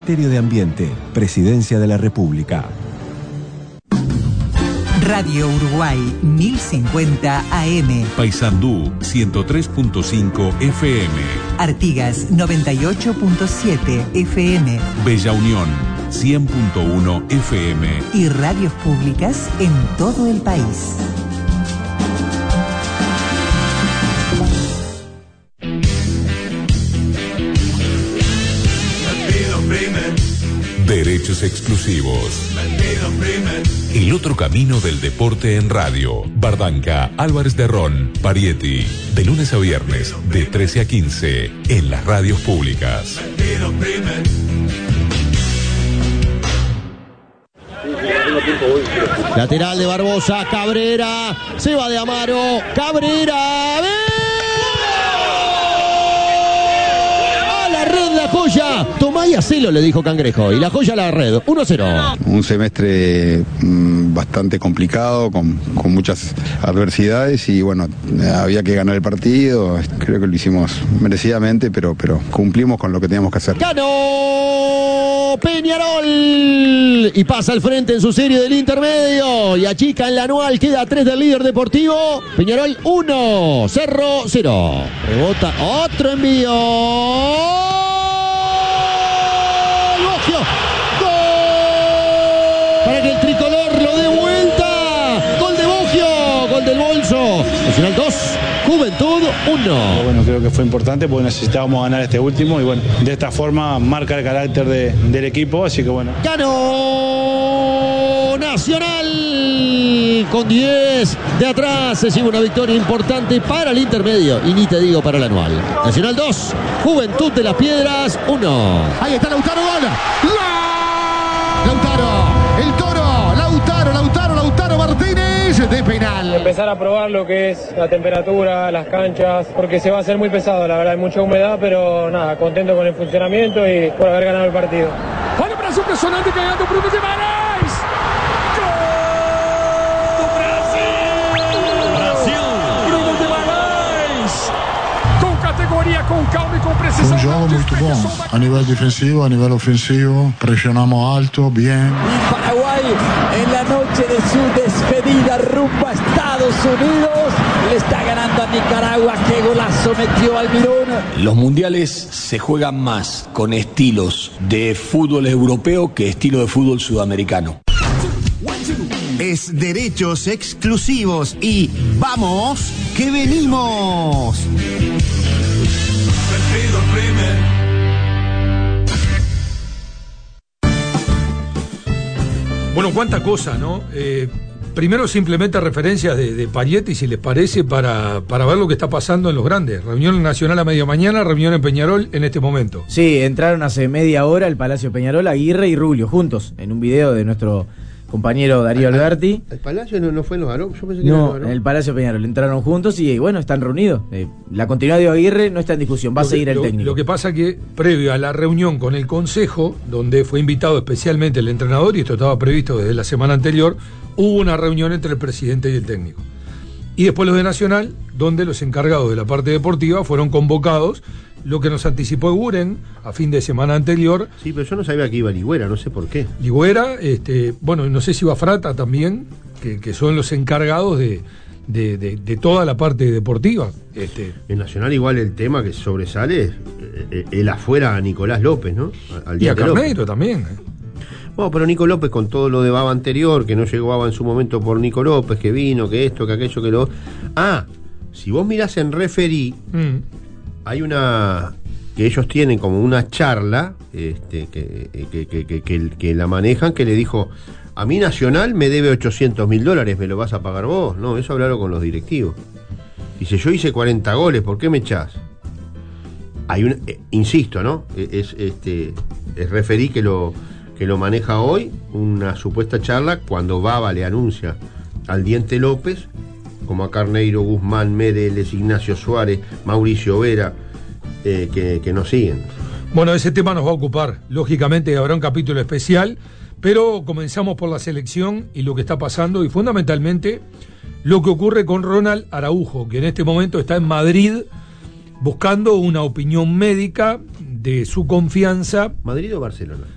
Ministerio de Ambiente, Presidencia de la República. Radio Uruguay 1050 AM. Paysandú 103.5 FM. Artigas 98.7 FM. Bella Unión 100.1 FM. Y radios públicas en todo el país. Derechos exclusivos. El otro camino del deporte en radio. Bardanca, Álvarez de Ron, Parietti. De lunes a viernes, de 13 a 15, en las radios públicas. Lateral de Barbosa, Cabrera. Se va de Amaro. Cabrera. La joya, tomá y hacelo, le dijo Cangrejo, y la joya a la red, 1-0. Un semestre bastante complicado, con muchas adversidades y bueno, había que ganar el partido, creo que lo hicimos merecidamente, pero cumplimos con lo que teníamos que hacer. ¡Ganó Peñarol! Y pasa al frente en su serie del intermedio, y achica en la anual, queda 3 del líder deportivo, Peñarol 1, Cerro 0. Rebota, otro envío. Para que el tricolor lo dé vuelta. Gol de Boggio, gol del bolso. Nacional 2, Juventud 1. Bueno, creo que fue importante porque necesitábamos ganar este último y bueno, de esta forma marca el carácter del equipo, así que bueno. Ganó Nacional con 10 de atrás, se lleva una victoria importante para el intermedio y ni te digo para el anual. Nacional 2, Juventud de las Piedras 1. Ahí está Lautaro, gol. Lautaro, el toro, Lautaro Martínez de penal. Empezar a probar lo que es la temperatura, las canchas, porque se va a hacer muy pesado, la verdad, hay mucha humedad, pero nada, contento con el funcionamiento y por haber ganado el partido. Olha o Brasil pressionando e ganhando, Bruno Guimarães! Gol do Brasil! Brasil! Bruno Guimarães! Com categoria, com calma e com precisão. Un gioco molto buono, a livello difensivo, a livello offensivo, presionamos alto, bien. Y Paraguay en la noche de su despedida rumbo a Estados Unidos le está ganando a Nicaragua. Qué golazo metió Almirón. Los mundiales se juegan más con estilos de fútbol europeo que estilo de fútbol sudamericano. Es derechos exclusivos y vamos que venimos. Bueno, cuánta cosa, ¿no? Primero simplemente referencias de Parietti, si les parece, para ver lo que está pasando en los grandes. Reunión nacional a media mañana, reunión en Peñarol en este momento. Sí, entraron hace media hora al Palacio Peñarol, Aguirre y Rubio, juntos, en un video de nuestro compañero Darío Alberti. ¿El Palacio no fue en los Aros? Yo pensé que no, era en los Aros. En el Palacio Peñarol entraron juntos y bueno, están reunidos. La continuidad de Aguirre no está en discusión, va a seguir el técnico. Lo que pasa que previo a la reunión con el Consejo, donde fue invitado especialmente el entrenador, y esto estaba previsto desde la semana anterior, hubo una reunión entre el presidente y el técnico. Y después los de Nacional, donde los encargados de la parte deportiva fueron convocados, lo que nos anticipó Eguren a fin de semana anterior. Sí, pero yo no sabía que iba Ligüera, no sé por qué. Ligüera, bueno, no sé si iba Frata también, que son los encargados de toda la parte deportiva. En Nacional igual el tema que sobresale es el afuera a Nicolás López, ¿no? Y a Carneiro también. Bueno, pero Nico López, con todo lo de Baba anterior, que no llegó Baba en su momento por Nico López, que vino, que esto, que aquello, que lo... Ah, si vos mirás en referí, hay una... que ellos tienen como una charla, que la manejan, que le dijo, a mí Nacional me debe $800.000, ¿me lo vas a pagar vos? No, eso hablaron con los directivos. Dice, yo hice 40 goles, ¿por qué me echás? Hay un... insisto, ¿no? Es referí que lo maneja hoy, una supuesta charla cuando Baba le anuncia al Diente López, como a Carneiro, Guzmán, Medeles, Ignacio Suárez, Mauricio Vera, que nos siguen. Bueno, ese tema nos va a ocupar, lógicamente habrá un capítulo especial, pero comenzamos por la selección y lo que está pasando, y fundamentalmente lo que ocurre con Ronald Araujo, que en este momento está en Madrid buscando una opinión médica de su confianza. ¿Madrid o Barcelona?